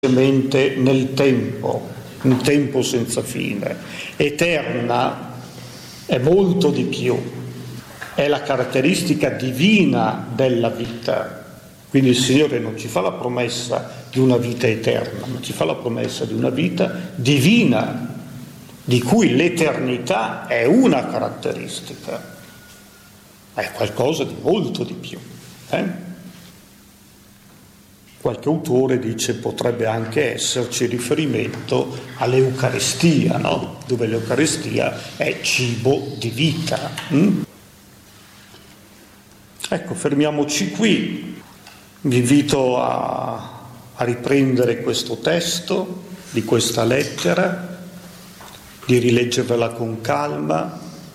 nel tempo, un tempo senza fine. Eterna è molto di più, è la caratteristica divina della vita. Quindi il Signore non ci fa la promessa di una vita eterna, ma ci fa la promessa di una vita divina, di cui l'eternità è una caratteristica, è qualcosa di molto di più. Qualche autore dice potrebbe anche esserci riferimento all'Eucaristia, no? Dove l'Eucaristia è cibo di vita. Ecco, fermiamoci qui. Vi invito a riprendere questo testo di questa lettera, di rileggervela con calma,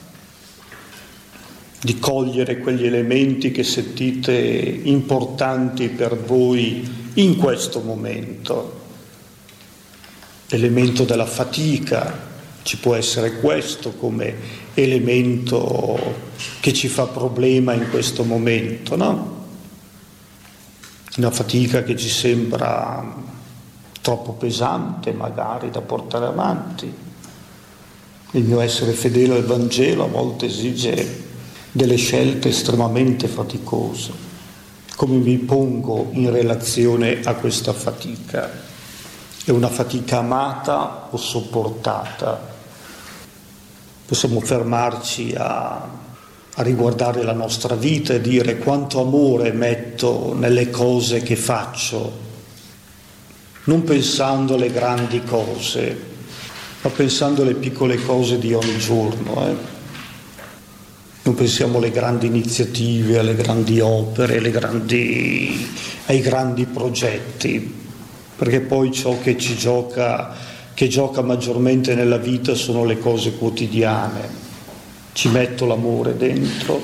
di cogliere quegli elementi che sentite importanti per voi in questo momento. L'elemento della fatica, ci può essere questo come elemento che ci fa problema in questo momento, no? Una fatica che ci sembra troppo pesante magari da portare avanti. Il mio essere fedele al Vangelo a volte esige delle scelte estremamente faticose. Come mi pongo in relazione a questa fatica? È una fatica amata o sopportata? Possiamo fermarci a riguardare la nostra vita e dire quanto amore metto nelle cose che faccio, non pensando alle grandi cose, ma pensando alle piccole cose di ogni giorno. Non pensiamo alle grandi iniziative, alle grandi opere, ai grandi progetti, perché poi ciò che gioca maggiormente nella vita sono le cose quotidiane. Ci metto l'amore dentro,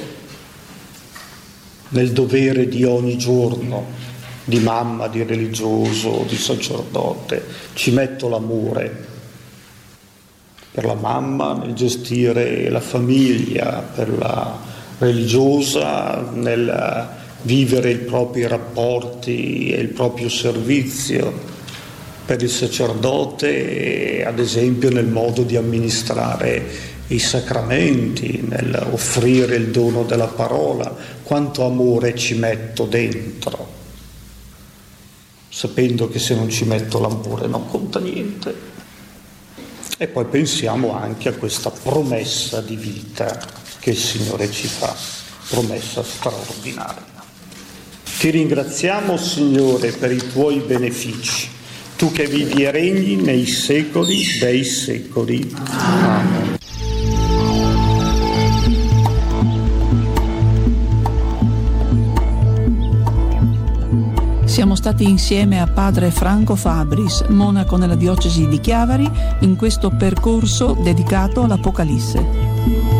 nel dovere di ogni giorno, di mamma, di religioso, di sacerdote, ci metto l'amore per la mamma nel gestire la famiglia, per la religiosa nel vivere i propri rapporti e il proprio servizio, per il sacerdote ad esempio nel modo di amministrare i sacramenti, nell'offrire il dono della parola. Quanto amore ci metto dentro, sapendo che se non ci metto l'amore non conta niente. E poi pensiamo anche a questa promessa di vita che il Signore ci fa, promessa straordinaria. Ti ringraziamo, Signore, per i tuoi benefici, tu che vivi e regni nei secoli dei secoli. Amen. Siamo stati insieme a padre Franco Fabris, monaco nella diocesi di Chiavari, in questo percorso dedicato all'Apocalisse.